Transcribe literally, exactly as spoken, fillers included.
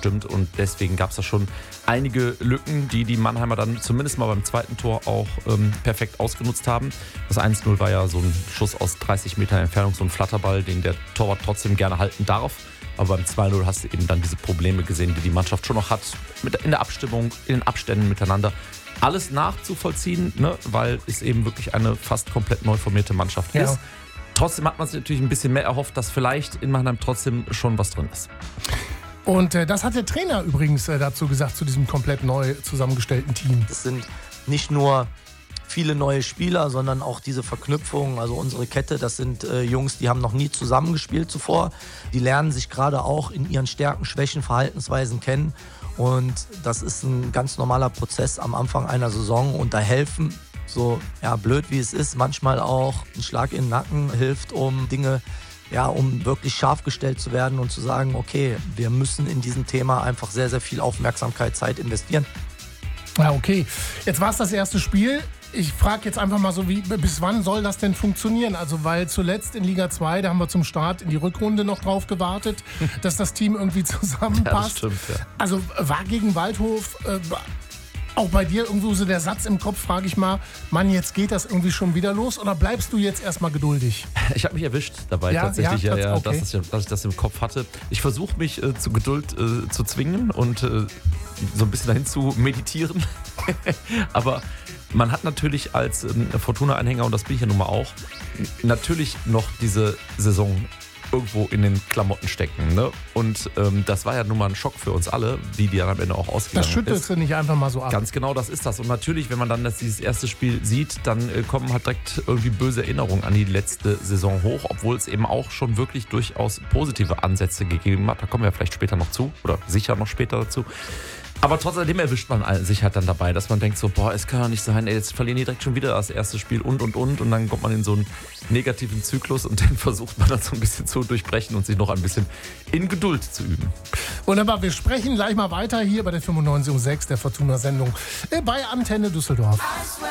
gestimmt und deswegen gab es da schon einige Lücken, die die Mannheimer dann zumindest mal beim zweiten Tor auch ähm, perfekt ausgenutzt haben. Das eins null war ja so ein Schuss aus dreißig Metern Entfernung, so ein Flatterball, den der Torwart trotzdem gerne halten darf. Aber beim zwei null hast du eben dann diese Probleme gesehen, die die Mannschaft schon noch hat mit, in der Abstimmung, in den Abständen miteinander. Alles nachzuvollziehen, ne, weil es eben wirklich eine fast komplett neu formierte Mannschaft ja. ist. Trotzdem hat man sich natürlich ein bisschen mehr erhofft, dass vielleicht in Mannheim trotzdem schon was drin ist. Und äh, das hat der Trainer übrigens äh, dazu gesagt, zu diesem komplett neu zusammengestellten Team. Es sind nicht nur viele neue Spieler, sondern auch diese Verknüpfung, also unsere Kette, das sind äh, Jungs, die haben noch nie zusammengespielt zuvor. Die lernen sich gerade auch in ihren Stärken, Schwächen, Verhaltensweisen kennen. Und das ist ein ganz normaler Prozess am Anfang einer Saison. Und da helfen, so ja, blöd wie es ist, manchmal auch ein Schlag in den Nacken hilft, um Dinge, ja, um wirklich scharf gestellt zu werden und zu sagen, okay, wir müssen in diesem Thema einfach sehr, sehr viel Aufmerksamkeit, Zeit investieren. Ja, okay. Jetzt war es das erste Spiel. Ich frage jetzt einfach mal so, wie, bis wann soll das denn funktionieren? Also, weil zuletzt in Liga zwei, da haben wir zum Start in die Rückrunde noch drauf gewartet, dass das Team irgendwie zusammenpasst. Ja, das stimmt, ja. Also war gegen Waldhof äh, auch bei dir irgendwo so der Satz im Kopf, frage ich mal, Mann, jetzt geht das irgendwie schon wieder los oder bleibst du jetzt erstmal geduldig? Ich habe mich erwischt dabei ja, tatsächlich, ja, ja, ja, okay. dass, ich, dass ich das im Kopf hatte. Ich versuche mich äh, zu Geduld äh, zu zwingen und äh, so ein bisschen dahin zu meditieren. Aber man hat natürlich als ähm, Fortuna-Anhänger, und das bin ich ja nun mal auch, natürlich noch diese Saison irgendwo in den Klamotten stecken. Ne? Und ähm, das war ja nun mal ein Schock für uns alle, wie die dann am Ende auch ausgegangen Das schüttelst ist. du nicht einfach mal so ab. Ganz genau, das ist das. Und natürlich, wenn man dann das, dieses erste Spiel sieht, dann äh, kommen halt direkt irgendwie böse Erinnerungen an die letzte Saison hoch, obwohl es eben auch schon wirklich durchaus positive Ansätze gegeben hat. Da kommen wir vielleicht später noch zu oder sicher noch später dazu. Aber trotzdem erwischt man sich halt dann dabei, dass man denkt so, boah, es kann doch nicht sein, ey, jetzt verlieren die direkt schon wieder das erste Spiel und, und, und. Und dann kommt man in so einen negativen Zyklus und den versucht man dann so ein bisschen zu durchbrechen und sich noch ein bisschen in Geduld zu üben. Wunderbar, wir sprechen gleich mal weiter hier bei der fünfundneunzig Komma sechs der Fortuna-Sendung bei Antenne Düsseldorf.